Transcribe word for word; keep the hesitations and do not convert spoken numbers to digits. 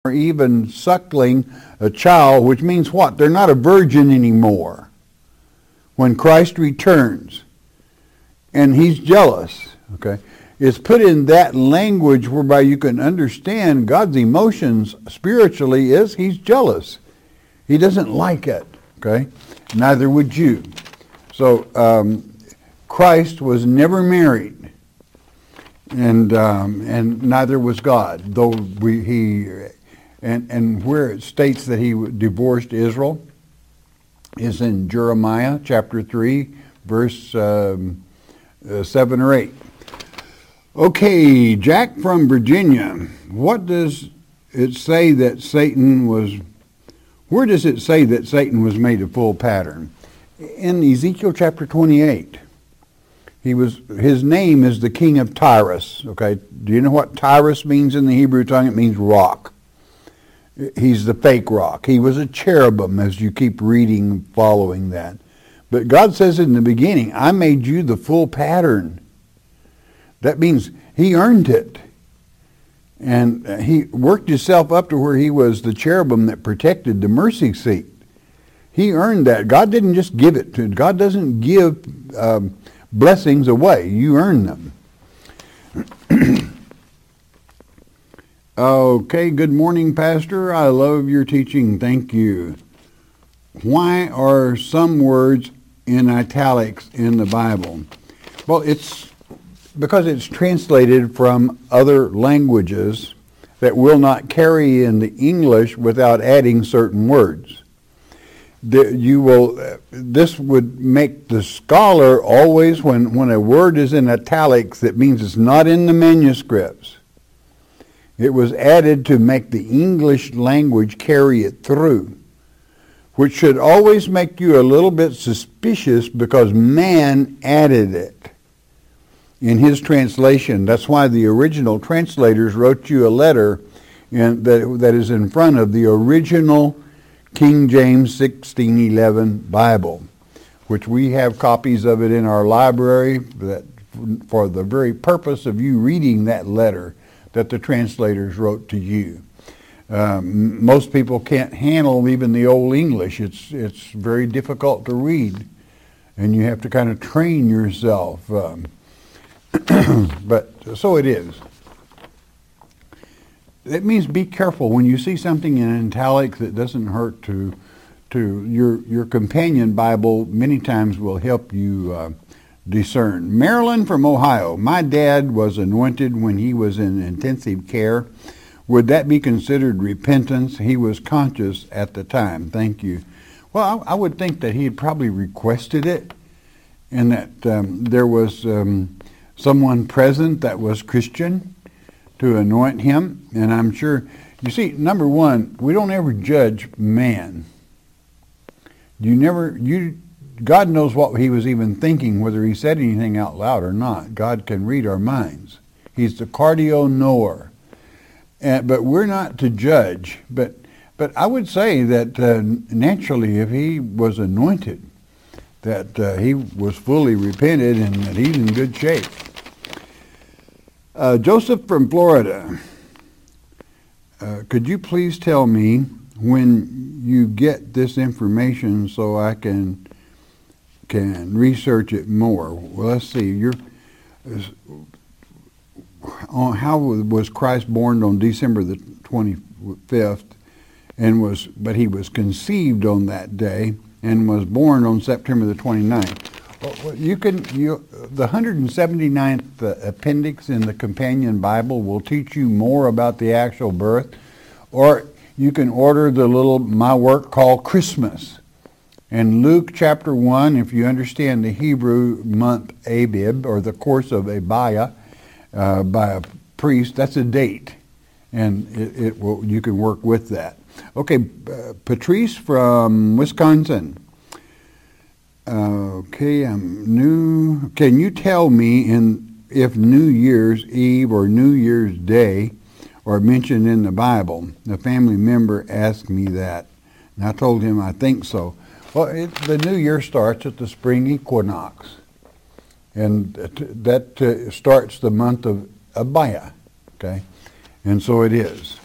or even suckling a child, which means what? They're not a virgin anymore. When Christ returns, and he's jealous, okay, it's put in that language whereby you can understand God's emotions spiritually is he's jealous. He doesn't like it, okay? Neither would you. So um, Christ was never married. And um, and neither was God, though we, he and and where it states that he divorced Israel is in Jeremiah chapter three, verse um, uh, seven or eight. Okay, Jack from Virginia, what does it say that Satan was? Where does it say that Satan was made a full pattern? In Ezekiel chapter twenty-eight. He was, his name is the king of Tyrus, okay? Do you know what Tyrus means in the Hebrew tongue? It means rock. He's the fake rock. He was a cherubim, as you keep reading, following that. But God says in the beginning, I made you the full pattern. That means he earned it. And he worked himself up to where he was the cherubim that protected the mercy seat. He earned that. God didn't just give it to him. God doesn't give Um, blessings away. You earn them. Okay, good morning, Pastor. I love your teaching. Thank you. Why are some words in italics in the Bible? Well, it's because it's translated from other languages that will not carry in the English without adding certain words. The, you will. Uh, this would make the scholar always, when, when a word is in italics, that means it's not in the manuscripts. It was added to make the English language carry it through, which should always make you a little bit suspicious because man added it in his translation. That's why the original translators wrote you a letter in, that, that is in front of the original King James sixteen eleven Bible, which we have copies of it in our library that for the very purpose of you reading that letter that the translators wrote to you. Um, most people can't handle even the Old English. It's it's very difficult to read, and you have to kind of train yourself. Um, but so it is. It means be careful when you see something in italics that doesn't hurt to, to your your companion Bible. Many times will help you uh, discern. Marilyn from Ohio. My dad was anointed when he was in intensive care. Would that be considered repentance? He was conscious at the time. Thank you. Well, I, I would think that he had probably requested it, and that um, there was um, someone present that was Christian to anoint him. And I'm sure, you see, number one, we don't ever judge man. You never, you, God knows what he was even thinking, whether he said anything out loud or not. God can read our minds. He's the cardio knower. Uh, but we're not to judge. But but I would say that uh, naturally, if he was anointed, that uh, he was fully repented and that he's in good shape. Uh, Joseph from Florida, uh, could you please tell me when you get this information so I can can research it more? Well, let's see. You're, uh, how was Christ born on December the twenty-fifth, and was but he was conceived on that day and was born on September the twenty-ninth. Well, you can you the one hundred seventy-ninth uh, appendix in the companion Bible will teach you more about the actual birth, or you can order the little my work called Christmas. In Luke chapter one, if you understand the Hebrew month Abib, or the course of Abiah uh, by a priest, that's a date, and it, it will you can work with that. Okay, uh, Patrice from Wisconsin. Okay, I'm new. Can you tell me in if New Year's Eve or New Year's Day are mentioned in the Bible? A family member asked me that, and I told him I think so. Well, it, the New Year starts at the spring equinox, and that uh, starts the month of Abia, okay? And so it is.